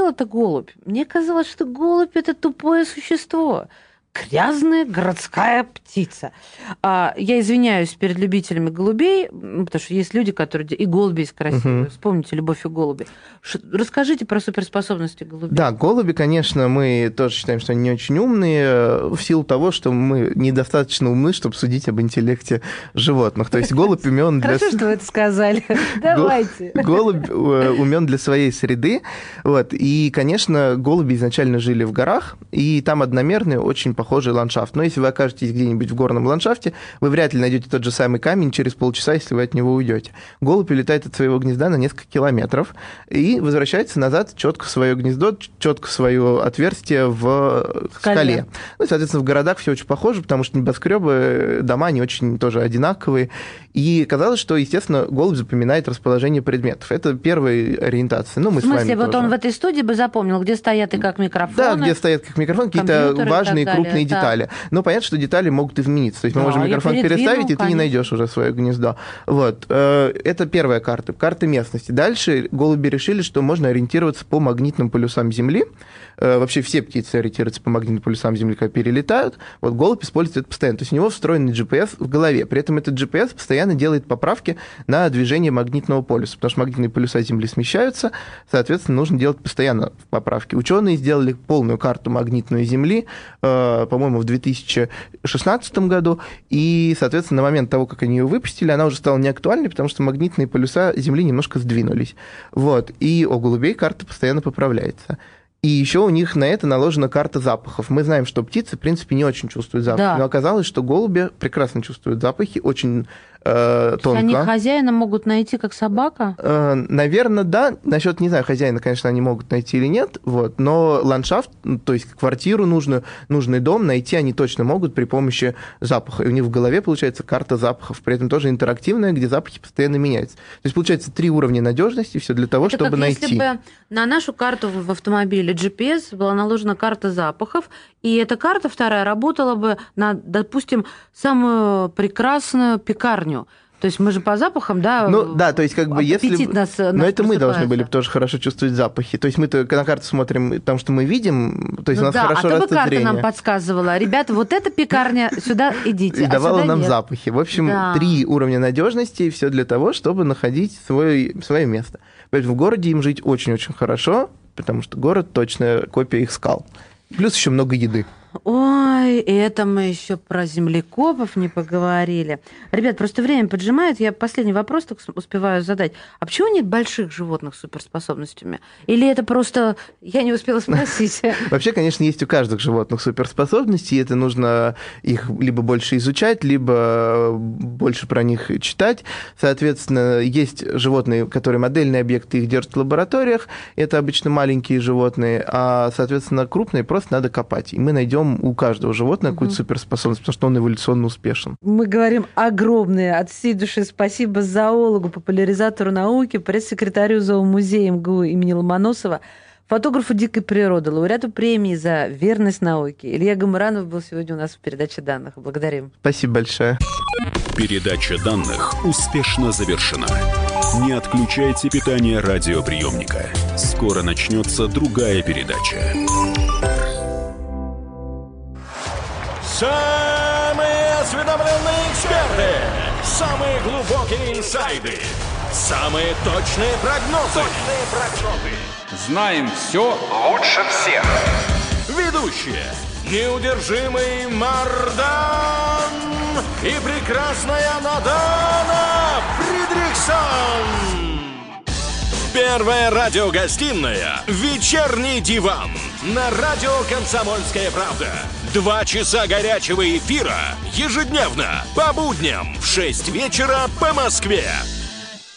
называл это голубь, мне казалось, что голубь – это тупое существо. Грязная городская птица. Я извиняюсь перед любителями голубей, потому что есть люди, которые... И голуби есть красивые. Вспомните «Любовь и голуби». Расскажите про суперспособности голубей. Да, голуби, конечно, мы тоже считаем, что они не очень умные, в силу того, что мы недостаточно умны, чтобы судить об интеллекте животных. То есть голубь умен для... Хорошо, что вы это сказали. Давайте. Голубь умен для своей среды. И, конечно, голуби изначально жили в горах, и там одномерный, очень похожий ландшафт. Но если вы окажетесь где-нибудь в горном ландшафте, вы вряд ли найдете тот же самый камень через полчаса, если вы от него уйдете. Голубь улетает от своего гнезда на несколько километров и возвращается назад четко в свое гнездо, четко в свое отверстие в скале. Ну, и, соответственно, в городах все очень похоже, потому что небоскребы, дома, они очень тоже одинаковые. И казалось, что, естественно, голубь запоминает расположение предметов. Это первая ориентация. Ну, мы в смысле, с вами вот тоже. Он в этой студии бы запомнил, где стоят и как микрофоны. Да, где стоят как микрофоны, какие-то важные крупные детали. Но понятно, что детали могут измениться. То есть мы можем микрофон переставить, и ты не найдешь уже свое гнездо. Это первая карта, карта местности. Дальше голуби решили, что можно ориентироваться по магнитным полюсам Земли. Вообще все птицы ориентируются по магнитным полюсам Земли, когда перелетают. Голубь использует это постоянно. То есть у него встроенный GPS в голове. При этом этот GPS постоянно делает поправки на движение магнитного полюса, потому что магнитные полюса Земли смещаются, соответственно, нужно делать постоянно поправки. Ученые сделали полную карту магнитной Земли, по-моему, в 2016 году, и, соответственно, на момент того, как они ее выпустили, она уже стала неактуальной, потому что магнитные полюса Земли немножко сдвинулись. И у голубей карта постоянно поправляется. И еще у них на это наложена карта запахов. Мы знаем, что птицы, в принципе, не очень чувствуют запахи, но оказалось, что голуби прекрасно чувствуют запахи, очень тонко. Они хозяина могут найти, как собака? Наверное, да. Насчет, не знаю, хозяина, конечно, они могут найти или нет, но ландшафт, то есть квартиру нужный дом найти они точно могут при помощи запаха. И у них в голове получается карта запахов, при этом тоже интерактивная, где запахи постоянно меняются. То есть получается 3 уровня надежности, все для того, чтобы найти. Если бы на нашу карту в автомобиле GPS была наложена карта запахов, и эта карта вторая работала бы на, допустим, самую прекрасную пекарню. То есть мы же по запахам, да? Ну да, то есть как бы если... Но это мы должны были бы тоже хорошо чувствовать запахи. То есть мы-то на карту смотрим, потому что мы видим, то есть у нас хорошо растет зрение. Карта нам подсказывала: ребята, вот эта пекарня, сюда идите. И давала нам запахи. В общем, 3 уровня надежности, все для того, чтобы находить свое место. Поэтому в городе им жить очень-очень хорошо, потому что город точная копия их скал. Плюс еще много еды. Ой, и это мы еще про землекопов не поговорили. Ребят, просто время поджимает. Я последний вопрос только успеваю задать. А почему нет больших животных с суперспособностями? Или это просто я не успела спросить? Вообще, конечно, есть у каждых животных суперспособности, и это нужно их либо больше изучать, либо больше про них читать. Соответственно, есть животные, которые модельные объекты, их держат в лабораториях. Это обычно маленькие животные, а, соответственно, крупные просто надо копать. И мы найдем у каждого животного какую-то суперспособность, потому что он эволюционно успешен. Мы говорим огромное от всей души спасибо зоологу, популяризатору науки, пресс-секретарю зоомузея МГУ имени Ломоносова, фотографу дикой природы, лауреату премии за верность науке. Илья Гамуранов был сегодня у нас в передаче данных. Благодарим. Спасибо большое. Передача данных успешно завершена. Не отключайте питание радиоприемника. Скоро начнется другая передача. Самые осведомленные эксперты, самые глубокие инсайды, самые точные прогнозы. Знаем все лучше всех. Ведущие: неудержимый Мардан и прекрасная Надана Фридрихсон. Первая радиогостинная «Вечерний диван» на радио «Комсомольская правда». 2 часа горячего эфира ежедневно по будням в 6 вечера по Москве.